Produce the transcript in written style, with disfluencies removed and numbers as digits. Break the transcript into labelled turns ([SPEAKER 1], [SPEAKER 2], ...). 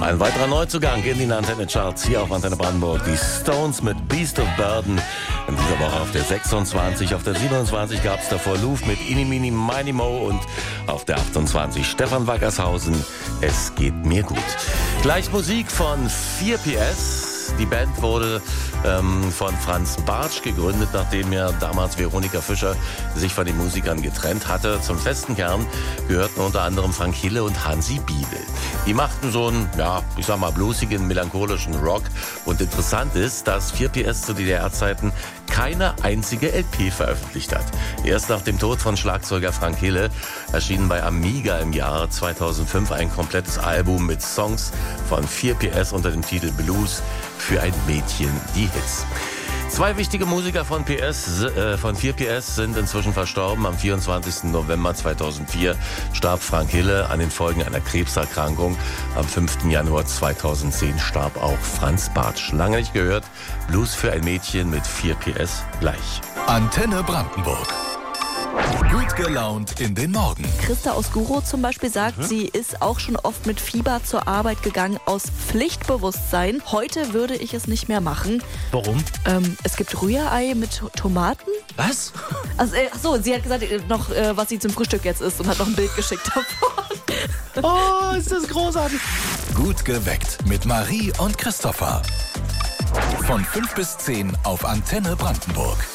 [SPEAKER 1] Ein weiterer Neuzugang in den Antenne-Charts hier auf Antenne Brandenburg. Die Stones mit Beast of Burden. In dieser Woche auf der 26. Auf der 27 gab es davor Louvre mit Inni Mini Mini Mo und auf der 28 Stefan Wackershausen. Es geht mir gut. Gleich Musik von 4PS. Die Band wurde von Franz Bartsch gegründet, nachdem ja damals Veronika Fischer sich von den Musikern getrennt hatte. Zum festen Kern gehörten unter anderem Frank Hille und Hansi Biebel. Die machten so einen, ich sag mal, bluesigen, melancholischen Rock. Und interessant ist, dass 4PS zu DDR-Zeiten keine einzige LP veröffentlicht hat. Erst nach dem Tod von Schlagzeuger Frank Hille erschien bei Amiga im Jahr 2005 ein komplettes Album mit Songs von 4PS unter dem Titel Blues für ein Mädchen, die Hits. Zwei wichtige Musiker von 4PS sind inzwischen verstorben. Am 24. November 2004 starb Frank Hille an den Folgen einer Krebserkrankung. Am 5. Januar 2010 starb auch Franz Bartsch. Lange nicht gehört. Blues für ein Mädchen mit 4PS gleich.
[SPEAKER 2] Antenne Brandenburg. Gut gelaunt in den Morgen.
[SPEAKER 3] Christa aus Guro zum Beispiel sagt, sie ist auch schon oft mit Fieber zur Arbeit gegangen aus Pflichtbewusstsein. Heute würde ich es nicht mehr machen.
[SPEAKER 4] Warum?
[SPEAKER 3] Es gibt Rührei mit Tomaten.
[SPEAKER 4] Was?
[SPEAKER 3] Also, achso, sie hat gesagt, noch was sie zum Frühstück jetzt isst und hat noch ein Bild geschickt davon.
[SPEAKER 4] Oh, ist das großartig.
[SPEAKER 2] Gut geweckt mit Marie und Christopher. Von 5 bis 10 auf Antenne Brandenburg.